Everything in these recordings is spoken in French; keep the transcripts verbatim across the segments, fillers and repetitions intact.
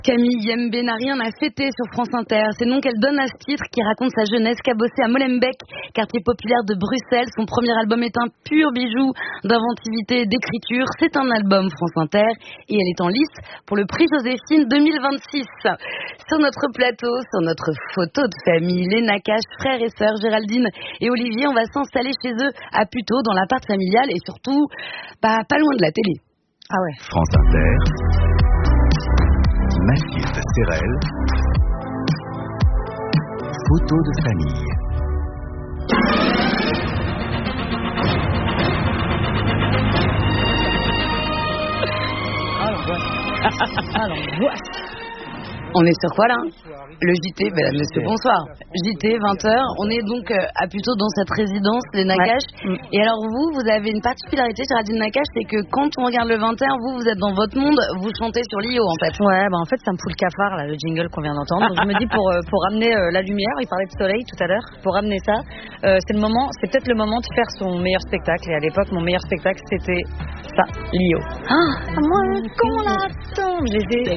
Camille Yembe n'a rien à fêter sur France Inter. C'est le nom qu'elle donne à ce titre qui raconte sa jeunesse, cabossée à Molenbeek, quartier populaire de Bruxelles. Son premier album est un pur bijou d'inventivité et d'écriture. C'est un album France Inter et elle est en lice pour le prix Joséphine deux mille vingt-six. Sur notre plateau, sur notre photo de famille, les Nakache, frères et sœurs, Géraldine et Olivier, on va s'installer chez eux à Puteaux, dans l'appart familial et surtout bah, pas loin de la télé. Ah ouais. France Inter. Mathilde Serrel, photo de famille. Ah l'angoisse. Ah l'angoisse. On est sur quoi là? Le J T, mesdames, messieurs, bonsoir. J T, vingt heures. On est donc à Puteaux dans cette résidence, les Nakache. Ouais. Et alors vous, vous avez une particularité, Géraldine Nakache, c'est que quand on regarde le vingt et un, vous, vous êtes dans votre monde, vous chantez sur l'I O en fait. Ouais, bah en fait ça me fout le cafard là, le jingle qu'on vient d'entendre. Donc je me dis pour, pour ramener euh, la lumière, il parlait de soleil tout à l'heure, pour ramener ça, euh, c'est le moment, c'est peut-être le moment de faire son meilleur spectacle. Et à l'époque, mon meilleur spectacle c'était ça, l'I O. Ah, moi qu'on l'attend, j'ai fait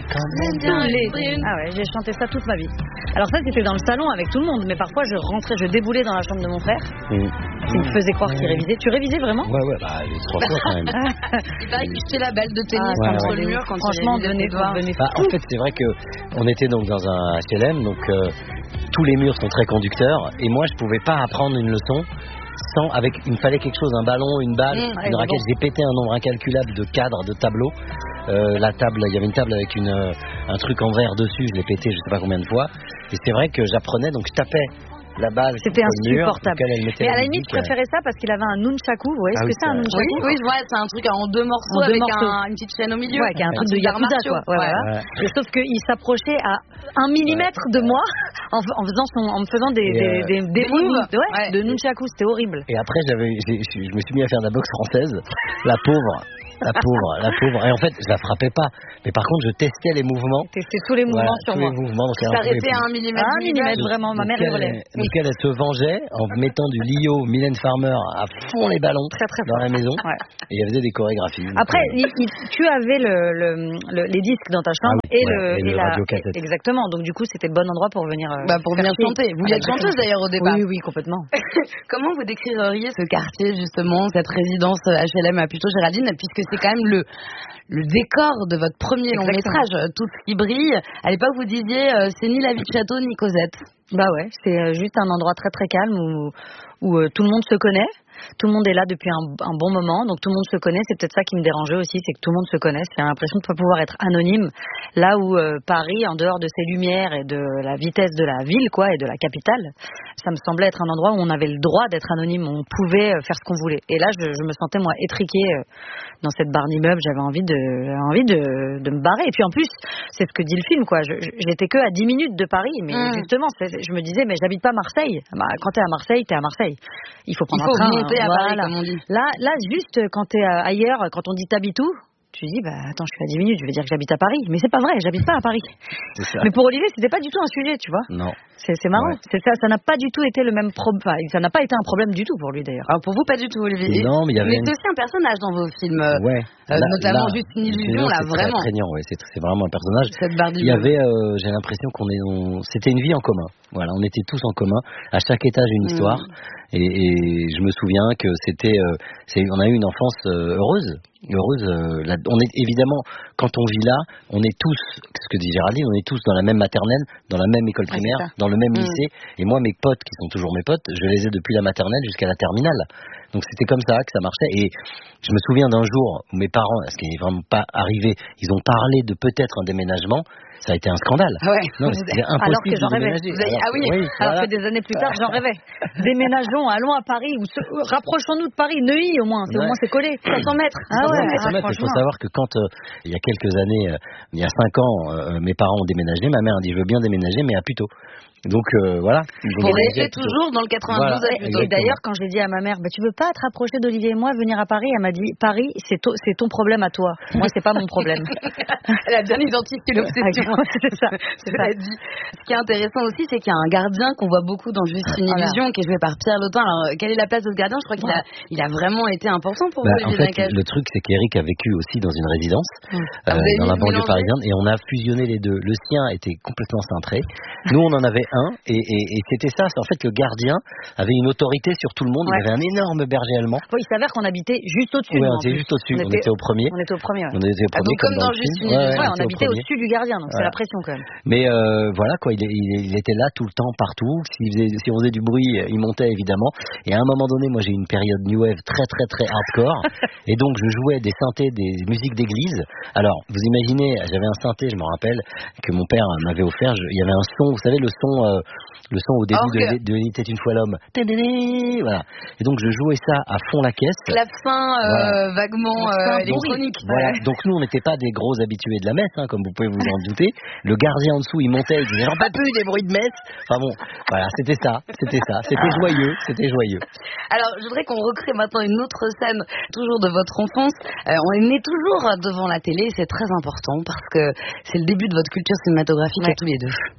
ah ouais, j'ai chanté ça toute ma vie. Alors ça c'était dans le salon avec tout le monde, mais parfois je rentrais, je déboulais dans la chambre de mon frère. Mmh. Il me faisait croire qu'il révisait. Tu révisais vraiment? Ouais ouais, bah les trois fois quand même. Il paraît que jeter la balle de tennis ah, contre ouais, le mur quand franchement venez voir. Bah, en fait c'est vrai que on était donc dans un H L M, donc euh, tous les murs sont très conducteurs et moi je pouvais pas apprendre une leçon sans, avec, il me fallait quelque chose, un ballon, une balle, mmh, une raquette. Bon. J'ai pété un nombre incalculable de cadres, de tableaux. Euh, la table, il y avait une table avec une, euh, un truc en verre dessus, je l'ai pété je sais pas combien de fois. Et c'est vrai que j'apprenais, donc je tapais la balle. C'était insupportable. Et à la limite, je préférais ça parce qu'il avait un nunchaku. Vous voyez ce ah, que oui, c'est un nunchaku? Oui, oui, je vois, c'est un truc en deux morceaux en deux avec morceaux. Un, une petite chaîne au milieu. Ouais, qui est un truc de yakuza, quoi. Ouais, ouais. Voilà. Et sauf qu'il s'approchait à un millimètre ouais. de moi en, en, faisant son, en me faisant des, des, euh, des, des, des moves ouais, ouais. de nunchaku. C'était horrible. Et après, j'avais, je me suis mis à faire de la boxe française. La pauvre. La pauvre, la pauvre. Et en fait, je la frappais pas. Mais par contre, je testais les mouvements. Testais tous les mouvements voilà, sur tous moi. Les mouvements, donc s'arrêtait à un millimètre. Un millimètre, vraiment. Ma mère hurlait. Donc elle, elle se vengeait en mettant du Lio, Mylène Farmer à fond les ballons très, très dans la maison. Ouais. Et elle faisait des chorégraphies. Après, il, il, tu avais le, le, le, les disques dans ta chambre ah oui, et, ouais, le, et, et le la. radio-cassette. Exactement. Donc du coup, c'était le bon endroit pour venir. Euh, bah, pour venir chanter. Vous vouliez être chanteuse d'ailleurs au départ. Oui, oui, complètement. Comment vous décririez ce quartier justement, cette résidence H L M à Puteaux, Géraldine, puisque c'est quand même le le décor de votre premier long métrage, tout ce qui brille. À l'époque, vous disiez, euh, c'est ni la vie de château, ni Cosette. Bah ouais, c'est juste un endroit très très calme où, où euh, tout le monde se connaît. Tout le monde est là depuis un, un bon moment, donc tout le monde se connaît. C'est peut-être ça qui me dérangeait aussi, c'est que tout le monde se connaisse. J'ai l'impression de ne pas pouvoir être anonyme. Là où euh, Paris, en dehors de ses lumières et de la vitesse de la ville, quoi, et de la capitale, ça me semblait être un endroit où on avait le droit d'être anonyme, où on pouvait faire ce qu'on voulait. Et là, je, je me sentais moi étriquée euh, dans cette barre d'immeuble. J'avais envie de, j'avais envie de, de me barrer. Et puis en plus, c'est ce que dit le film, quoi. Je, j'étais que à dix minutes de Paris, mais mmh. justement, c'est, je me disais, mais j'habite pas Marseille. Bah, quand t'es à Marseille, t'es à Marseille. Il faut prendre Il faut un train. Monter à voilà. Paris, comme on dit. Là, là, juste quand t'es ailleurs, quand on dit t'habites où, tu dis, bah attends, je suis à dix minutes, je vais dire que j'habite à Paris. Mais c'est pas vrai, j'habite pas à Paris. Mais pour Olivier, c'était pas du tout un sujet, tu vois. Non. C'est, c'est marrant. Ouais. C'est ça, ça n'a pas du tout été le même problème. Enfin, ça n'a pas été un problème du tout pour lui d'ailleurs. Alors pour vous, pas du tout, Olivier. Non, mais il y avait. Mais une... c'est aussi un personnage dans vos films. Ouais. Euh, là, notamment là, juste une illusion, là, c'est vraiment. C'est prégnant, ouais. C'est, c'est vraiment un personnage. Cette barre il y avait, euh, j'ai l'impression qu'on est, on... c'était une vie en commun. Voilà, on était tous en commun. À chaque étage une histoire. Mmh. Et, et je me souviens que c'était, euh, c'est, on a eu une enfance euh, heureuse, heureuse. Euh, là, on est évidemment, quand on vit là, on est tous, ce que dit Géraldine, on est tous dans la même maternelle, dans la même école primaire, ouais, dans le même mmh. lycée. Et moi, mes potes, qui sont toujours mes potes, je les ai depuis la maternelle jusqu'à la terminale. Donc c'était comme ça que ça marchait. Et je me souviens d'un jour où mes parents, ce qui n'est vraiment pas arrivé, ils ont parlé de peut-être un déménagement. Ça a été un scandale. Ah ouais. Non, c'était impossible alors que j'en de rêvais. déménager. Alors, ah oui. oui alors voilà. que des années plus tard, j'en rêvais. Déménageons, allons à Paris, ou se... rapprochons-nous de Paris, Neuilly au moins. C'est, ouais. Au moins c'est collé. cinq cents mètres. Ah ouais. cinq cents mètres. Il faut savoir que quand euh, il y a quelques années, euh, il y a cinq ans, euh, mes parents ont déménagé. Ma mère a dit je veux bien déménager, mais à Puteaux. Donc euh, voilà. Pour rester toujours dans le quatre-vingt-douze. Voilà, et d'ailleurs, quand j'ai dit à ma mère, bah, tu veux pas te rapprocher d'Olivier et moi, venir à Paris, elle m'a dit, Paris, c'est, to- c'est ton problème à toi. Moi, c'est pas mon problème. Elle a bien identifié l'obsession. c'est ça. C'est ça. Dit. Ce qui est intéressant aussi, c'est qu'il y a un gardien qu'on voit beaucoup dans Juste une voilà. illusion, qui est joué par Pierre Lotin. Alors, quelle est la place de ce gardien? Je crois qu'il a, il a vraiment été important pour bah, vous, en Olivier fait, Nakache. le truc, c'est qu'Eric a vécu aussi dans une résidence Mmh. euh, ah, dans la banlieue parisienne, et on a fusionné les deux. Le sien était complètement cintré. Nous, on en avait un, et, et, et c'était ça. C'est en fait le gardien avait une autorité sur tout le monde. Ouais. Il avait un énorme berger allemand. Oui, il s'avère qu'on habitait juste au-dessus. Oui, on était juste au-dessus. On, on était au premier. On était au premier. Ouais. On était au premier. Ah, donc comme, comme dans, dans Juste une illusion. Ouais, on, on habitait au-dessus du gardien, donc voilà. C'est la pression quand même. Mais euh, voilà quoi, il, il, il était là tout le temps, partout. Si, faisait, si on faisait du bruit, il montait évidemment. Et à un moment donné, moi j'ai eu une période new wave très très très hardcore. Et donc je jouais des synthés, des musiques d'église. Alors vous imaginez, j'avais un synthé, je me rappelle, que mon père m'avait offert. Je, il y avait un son, vous savez le son, euh, le son au début okay. de, de Il était une fois l'homme. Voilà. Et donc je jouais ça à fond la caisse. Clavecin euh, voilà. vaguement euh, électronique. Voilà. Donc nous on n'était pas des gros habitués de la messe, hein, comme vous pouvez vous en douter. Le gardien en dessous il montait, il disait j'en peux plus des bruits de messe. Enfin bon, voilà, c'était ça, c'était ça, c'était joyeux, c'était joyeux. Alors je voudrais qu'on recrée maintenant une autre scène, toujours de votre enfance. Euh, on est né toujours devant la télé, c'est très important parce que c'est le début de votre culture cinématographique ouais. à tous les deux.